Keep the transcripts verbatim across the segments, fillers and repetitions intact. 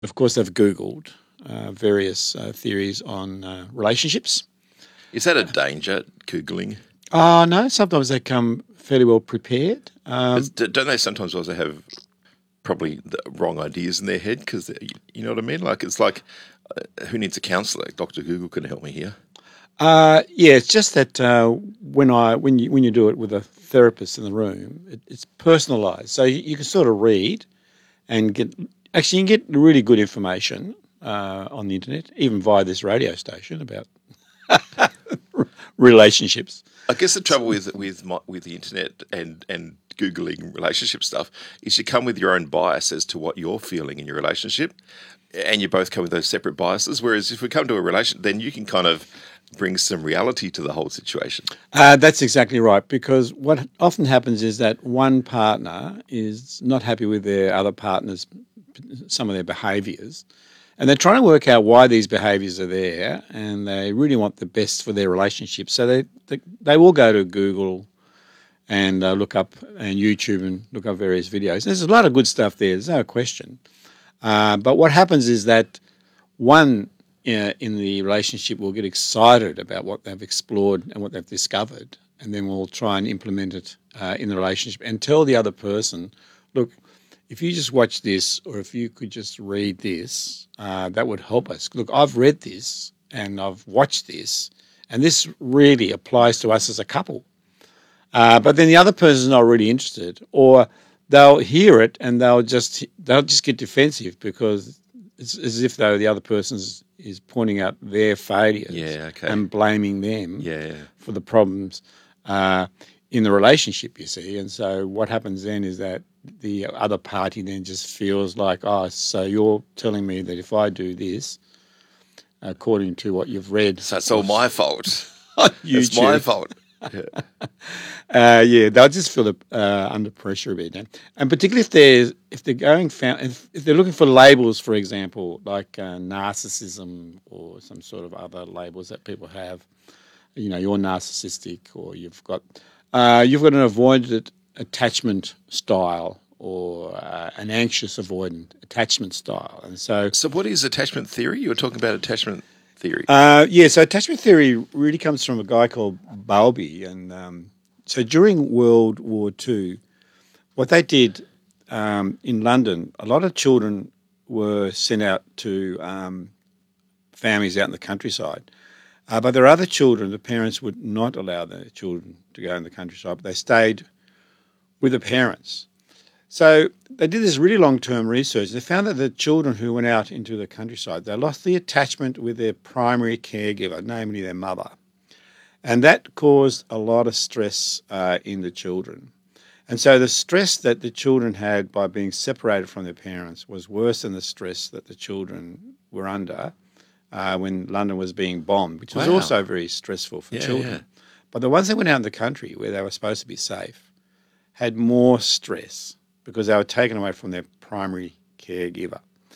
Of course, they've Googled uh, various uh, theories on uh, relationships. Is that a danger, Googling? Oh, no, sometimes they come fairly well prepared. Um, don't they sometimes also have probably the wrong ideas in their head? Because, you know what I mean? Like, it's like, uh, who needs a counsellor? Doctor Google can help me here. Uh, yeah, it's just that uh, when I when you when you do it with a therapist in the room, it, it's personalised. So you, you can sort of read and get actually you can get really good information uh, on the internet, even via this radio station about relationships. I guess the trouble with with my, with the internet and and Googling relationship stuff is you come with your own bias as to what you're feeling in your relationship, and you both come with those separate biases. Whereas if we come to a relation, then you can kind of bring some reality to the whole situation. Uh, that's exactly right, because what often happens is that one partner is not happy with their other partner's, some of their behaviours, and they're trying to work out why these behaviours are there, and they really want the best for their relationship. So they they, they will go to Google and uh, look up, and YouTube and look up various videos. There's a lot of good stuff there, there's no question. Uh, but what happens is that one uh, in the relationship will get excited about what they've explored and what they've discovered, and then we'll try and implement it uh, in the relationship and tell the other person, look, if you just watch this, or if you could just read this, uh, that would help us. Look, I've read this and I've watched this, and this really applies to us as a couple. Uh, but then the other person's not really interested, or they'll hear it and they'll just they'll just get defensive because it's as if though the other person's is pointing out their failures yeah, okay. and blaming them yeah. for the problems uh, in the relationship, you see. And so what happens then is that the other party then just feels like, oh, so you're telling me that if I do this, according to what you've read... So it's all my fault. It's my fault. Yeah. uh, yeah, they'll just feel uh, under pressure a bit, you know? And particularly if they're if they're going if, if they're looking for labels, for example, like uh, narcissism or some sort of other labels that people have. You know, you're narcissistic, or you've got uh, you've got an avoidant attachment style, or uh, an anxious avoidant attachment style, and so. So, what is attachment theory? You were talking about attachment theory. Uh, yeah, so attachment theory really comes from a guy called Bowlby. And um, so during World War Two, what they did um, in London, a lot of children were sent out to um, families out in the countryside. Uh, but there are other children, the parents would not allow their children to go in the countryside, but they stayed with the parents. So they did this really long-term research. They found that the children who went out into the countryside, they lost the attachment with their primary caregiver, namely their mother. And that caused a lot of stress uh, in the children. And so the stress that the children had by being separated from their parents was worse than the stress that the children were under uh, when London was being bombed, which was wow. also very stressful for yeah, children. Yeah. But the ones that went out in the country where they were supposed to be safe had more stress, because they were taken away from their primary caregiver.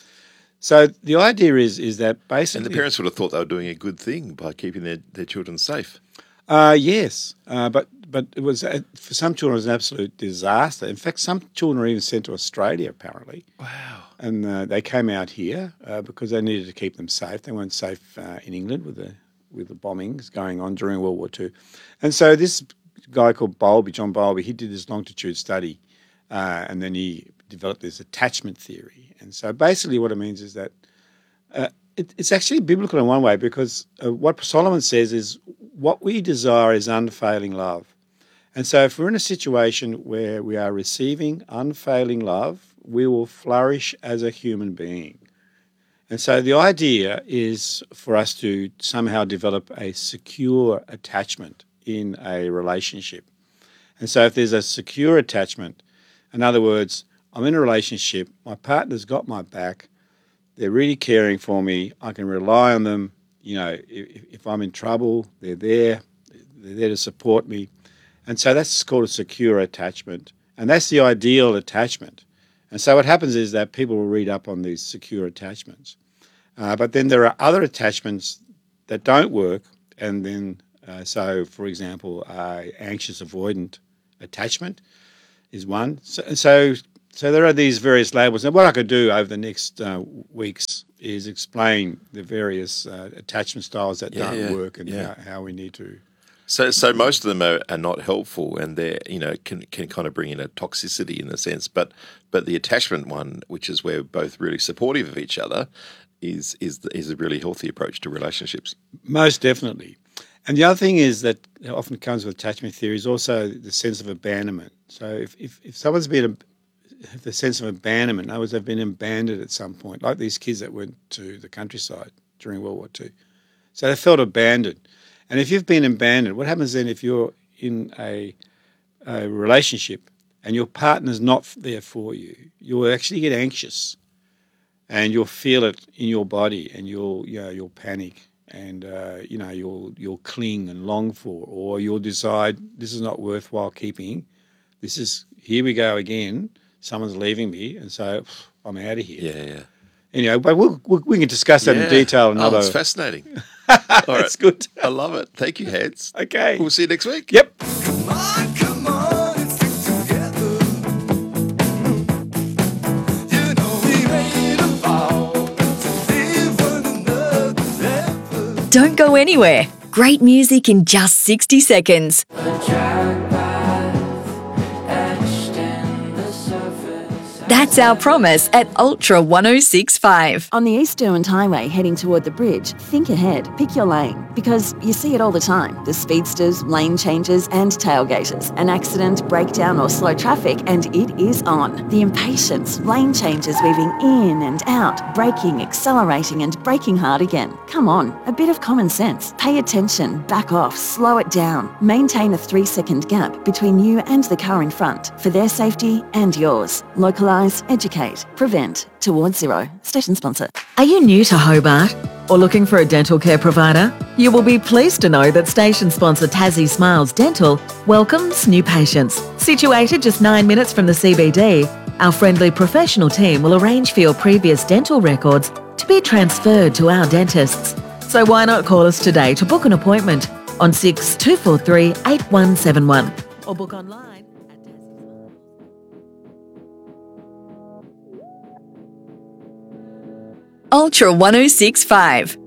So the idea is is that basically... And the parents would have thought they were doing a good thing by keeping their, their children safe. Uh, yes, uh, but but it was uh, for some children it was an absolute disaster. In fact, some children were even sent to Australia, apparently. Wow. And uh, they came out here uh, because they needed to keep them safe. They weren't safe uh, in England with the with the bombings going on during World War Two. And so this guy called Bowlby, John Bowlby, he did this longitude study. Uh, and then he developed this attachment theory. And so basically what it means is that uh, it, it's actually biblical in one way, because uh, what Solomon says is what we desire is unfailing love. And so if we're in a situation where we are receiving unfailing love, we will flourish as a human being. And so the idea is for us to somehow develop a secure attachment in a relationship. And so if there's a secure attachment, in other words, I'm in a relationship, my partner's got my back, they're really caring for me, I can rely on them, you know, if, if I'm in trouble, they're there, they're there to support me. And so that's called a secure attachment. And that's the ideal attachment. And so what happens is that people will read up on these secure attachments. Uh, but then there are other attachments that don't work, and then, uh, so for example, uh, anxious avoidant attachment is one. So, so So there are these various labels. And what I could do over the next uh, weeks is explain the various uh, attachment styles that Yeah, don't yeah, work and yeah. how, how we need to. So, so most of them are, are not helpful, and they're you know can can kind of bring in a toxicity in a sense. But but the attachment one, which is where we're both really supportive of each other, is is is a really healthy approach to relationships. Most definitely. And the other thing is that often comes with attachment theory is also the sense of abandonment. So if, if, if someone's been a, the sense of abandonment, in other words, they've been abandoned at some point, like these kids that went to the countryside during World War Two. So they felt abandoned. And if you've been abandoned, what happens then if you're in a, a relationship and your partner's not there for you? You'll actually get anxious and you'll feel it in your body and you'll, you know, you'll panic. And uh, you know you'll you'll cling and long for, or you'll decide this is not worthwhile keeping. This is here we go again. Someone's leaving me, and so pff, I'm out of here. Yeah, yeah. Anyway, but we'll, we'll, we can discuss that yeah. in detail. Oh, Another. it's fascinating. All right. That's good. I love it. Thank you, Hans. Okay. We'll see you next week. Yep. Come on, come on, and stick together. You know we made a vow to live one another ever. Don't go anywhere. Great music in just sixty seconds. That's our promise at Ultra one oh six point five. On the East Derwent Highway heading toward the bridge, think ahead, pick your lane, because you see it all the time. The speedsters, lane changes and tailgaters. An accident, breakdown or slow traffic and it is on. The impatience, lane changes weaving in and out, braking, accelerating and braking hard again. Come on, a bit of common sense. Pay attention, back off, slow it down. Maintain a three second gap between you and the car in front for their safety and yours. Localise, educate, prevent, towards zero. Station sponsor. Are you new to Hobart or looking for a dental care provider? You will be pleased to know that station sponsor Tassie Smiles Dental welcomes new patients. Situated just nine minutes from the C B D, our friendly professional team will arrange for your previous dental records to be transferred to our dentists. So why not call us today to book an appointment on six two four three eight one seven one or book online. Ultra one oh six point five.